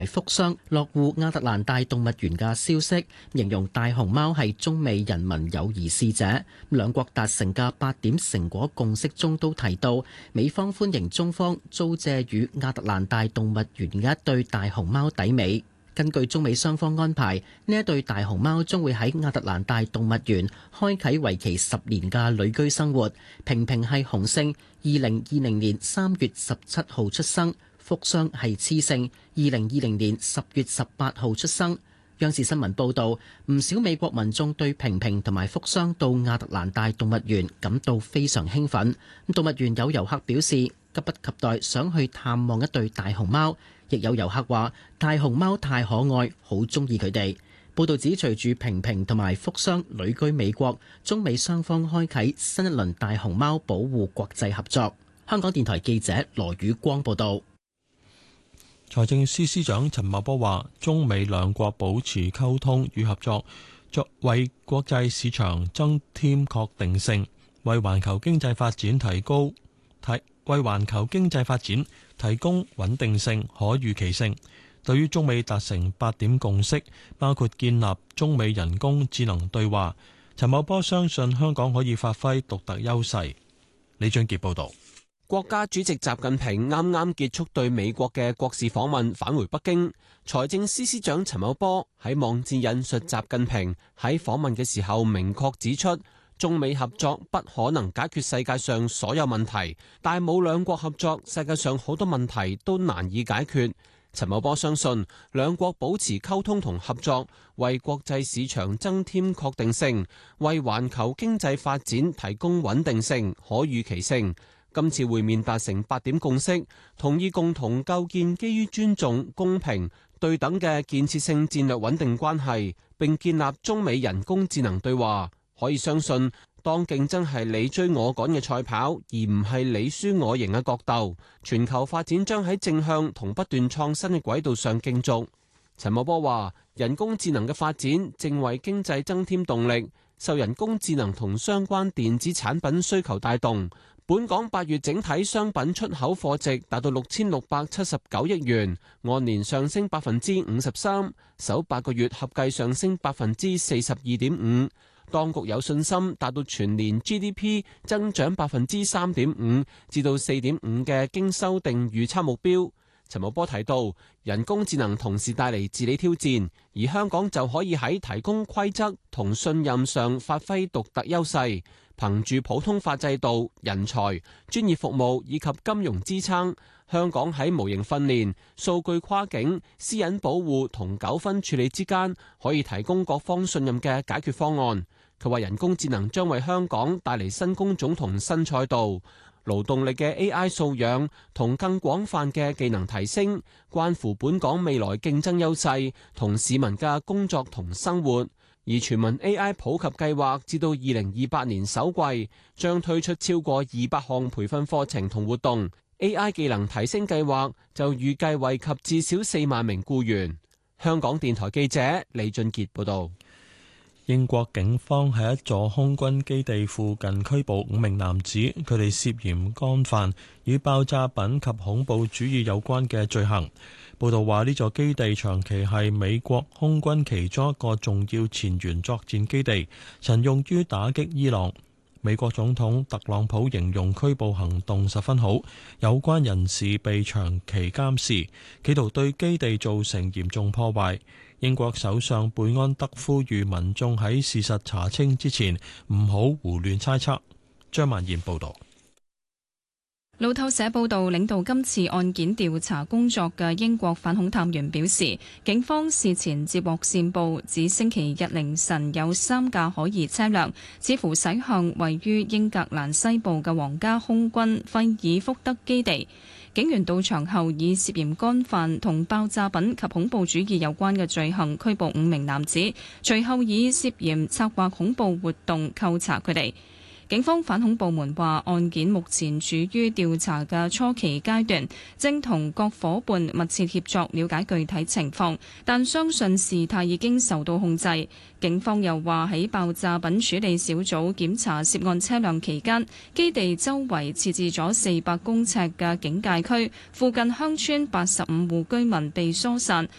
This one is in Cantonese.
福商落戶亞特蘭大動物園嘅消息，形容大熊貓係中美人民友誼使者。兩國達成嘅8點成果共識中都提到，美方歡迎中方租借與亞特蘭大動物園嘅一對大熊貓抵美。根據中美雙方安排，呢一對大熊貓將會喺亞特蘭大動物園開啓為期10年嘅旅居生活。平平係雄性，2020年3月17號出生。福商係雌性，2020年10月18號出生。央視新聞報導，唔少美國民眾對平平同埋福商到亞特蘭大動物園感到非常興奮。動物園有遊客表示，急不及待想去探望一對大熊貓，亦有遊客話大熊貓太可愛，好中意佢哋。報導指，隨住平平同埋福商旅居美國，中美雙方開啓新一輪大熊貓保護國際合作。香港電台記者羅宇光報導。 財政司司長陳茂波話：中美兩國保持溝通與合作，作為國際市場增添確定性，為環球經濟發展提供穩定性、可預期性。對於中美達成8點共識，包括建立中美人工智能對話，陳茂波相信香港可以發揮獨特優勢。李俊傑報導。 國家主席習近平啱啱結束對美國嘅國事訪問，返回北京。財政司司長陳茂波喺網誌引述習近平喺訪問嘅時候，明確指出，中美合作不可能解決世界上所有問題，但冇兩國合作，世界上好多問題都難以解決。陳茂波相信，兩國保持溝通同合作，為國際市場增添確定性，為環球經濟發展提供穩定性、可預期性。今次會面達成8點共識，同意共同構建基於尊重、公平、對等嘅建設性戰略穩定關係，並建立中美人工智能對話。可以相信，當競爭係你追我趕嘅賽跑，而唔係你輸我贏嘅角鬥，全球發展將喺正向同不斷創新嘅軌道上競逐。陳茂波話：人工智能嘅發展正為經濟增添動力，受人工智能同相關電子產品需求帶動。本港8月整體商品出口貨值達到6679億元，按年上升53%，首8個月合計上升42.5%。當局有信心達到全年 GDP 增長3.5%至到4.5%嘅經修訂預測目標。陳茂波提到，人工智能同時帶嚟治理挑戰，而香港就可以喺提供規則同信任上發揮獨特優勢。憑住普通法制度、人才、專業服務以及金融支撐，香港喺模型訓練、數據跨境、私隱保護同糾紛處理之間，可以提供各方信任嘅解決方案。佢話人工智能將為香港帶嚟新工種同新賽道，勞動力嘅 AI 素養同更廣泛嘅技能提升，關乎本港未來競爭優勢同市民嘅工作同生活。而全民 AI 普及計劃至到2028年首季，將推出超過200項培訓課程同活動。AI 技能提升計劃就預計惠及至少4萬名僱員。香港電台記者李俊傑報導。 英國警方喺一座空軍基地附近拘捕5名男子，佢哋涉嫌干犯與爆炸品及恐怖主義有關嘅罪行。報道話呢座基地長期係美國空軍其中一個重要前沿作戰基地，曾用於打擊伊朗。美國總統特朗普形容拘捕行動十分好，有關人士被長期監視，企圖對基地造成嚴重破壞。英國首相貝安德呼籲民眾喺事實查清之前唔好胡亂猜測。張曼燕報導。 路透社報道，領導今次案件調查工作嘅英國反恐探員表示，警方事前接獲線報，指星期日凌晨有3架可疑車輛，似乎駛向位於英格蘭西部嘅皇家空軍費爾福德基地。警員到場後，以涉嫌干犯同爆炸品及恐怖主義有關嘅罪行拘捕5名男子，隨後以涉嫌策劃恐怖活動扣查佢哋。 警方反恐部門話，案件目前處於調查嘅初期階段，正同各夥伴密切協作，了解具體情況，但相信事態已經受到控制。警方又話，喺爆炸品處理小組檢查涉案車輛期間，基地周圍設置咗400公尺嘅警戒區，附近鄉村85戶居民被疏散，